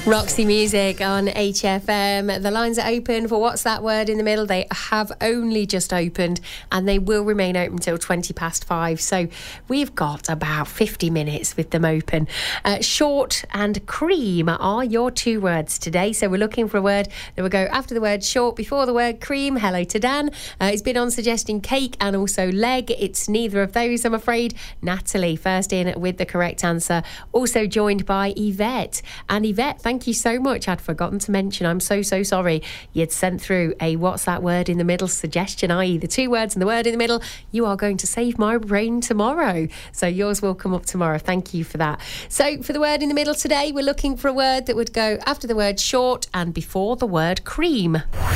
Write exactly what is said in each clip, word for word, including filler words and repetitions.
Roxy Music on H F M. The lines are open for What's That Word in the Middle. They have only just opened and they will remain open until twenty past five. So we've got about fifty minutes with them open. Uh, short and cream are your two words today. So we're looking for a word that will go after the word short, before the word cream. Hello to Dan. Uh, he's been on suggesting cake and also leg. It's neither of those, I'm afraid. Natalie, first in with the correct answer. Also joined by Yvette. And Yvette, thank Thank you so much. I'd forgotten to mention, I'm so, so sorry. You'd sent through a What's That Word in the Middle suggestion, that is the two words and the word in the middle. You are going to save my brain tomorrow. So yours will come up tomorrow. Thank you for that. So for the word in the middle today, we're looking for a word that would go after the word short and before the word cream.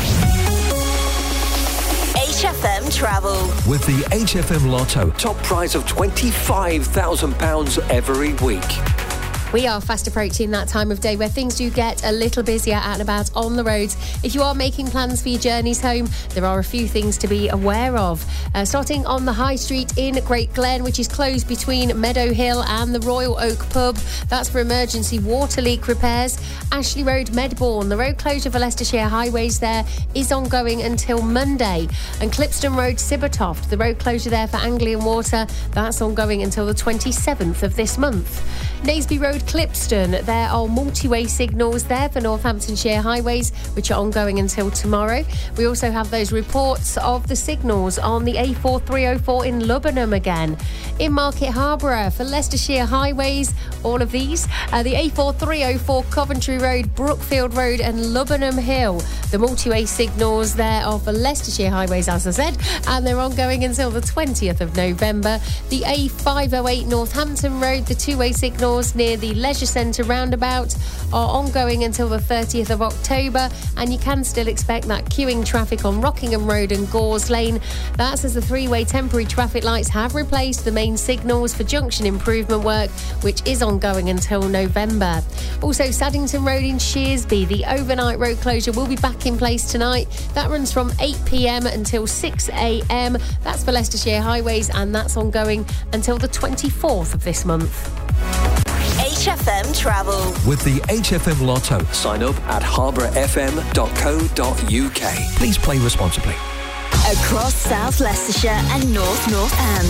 H F M Travel. With the H F M Lotto, top prize of twenty-five thousand pounds every week. We are fast approaching that time of day where things do get a little busier out and about on the roads. If you are making plans for your journeys home, there are a few things to be aware of. Uh, starting on the High Street in Great Glen, which is closed between Meadow Hill and the Royal Oak Pub. That's for emergency water leak repairs. Ashley Road, Medbourne. The road closure for Leicestershire Highways there is ongoing until Monday. And Clipston Road, Sibbertoft. The road closure there for Anglian Water. That's ongoing until the twenty-seventh of this month. Naseby Road, Clipston. There are multi-way signals there for Northamptonshire Highways, which are ongoing until tomorrow. We also have those reports of the signals on the A four three oh four in Lubbenham again. In Market Harborough for Leicestershire Highways, all of these. Uh, the A four three oh four Coventry Road, Brookfield Road and Lubbenham Hill. The multi-way signals there are for Leicestershire Highways, as I said, and they're ongoing until the twentieth of November. The A five oh eight Northampton Road, the two-way signals near the Leisure Centre roundabout are ongoing until the thirtieth of October, and you can still expect that queuing traffic on Rockingham Road and Gores Lane. That's as the three-way temporary traffic lights have replaced the main signals for junction improvement work, which is ongoing until November. Also, Saddington Road in Shearsby, the overnight road closure will be back in place tonight. That runs from eight p.m. until six a.m. That's for Leicestershire Highways, and that's ongoing until the twenty-fourth of this month. H F M Travel. With the H F M Lotto, sign up at harbour f m dot co dot u k. Please play responsibly. Across South Leicestershire and North North End.